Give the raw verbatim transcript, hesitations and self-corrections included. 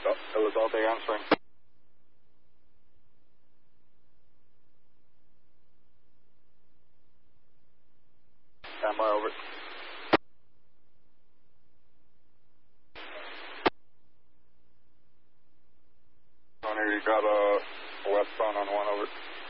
Elizalde answering. Stand by, over. Tony, you got a westbound on one, over.